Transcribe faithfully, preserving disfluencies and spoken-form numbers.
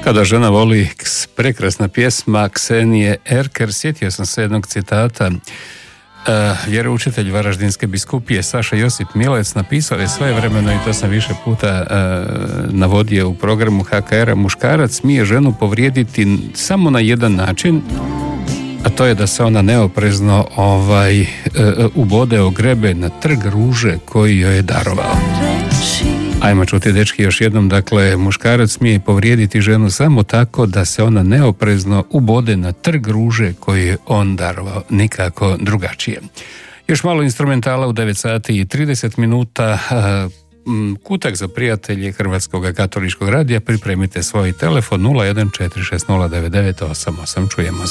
Kada žena voli, prekrasna pjesma Ksenije Erker. Sjetio sam se jednog citata. Uh, vjeroučitelj Varaždinske biskupije Saša Josip Milec napisao je svojevremeno, i to sam više puta uh, navodio u programu H K R-a, muškarac smije ženu povrijediti samo na jedan način, a to je da se ona neoprezno ovaj, uh, ubode o grebe na trg ruže koji joj je darovao. Ajmo čuti, dečki, još jednom. Dakle, muškarac smije povrijediti ženu samo tako da se ona neoprezno ubode na trg ruže koji je on darovao, nikako drugačije. Još malo instrumentala u devet sati i trideset minuta. Kutak za prijatelje Hrvatskog katoličkog radija. Pripremite svoj telefon nula jedan četiri šest nula devet devet osam osam. Čujemo se.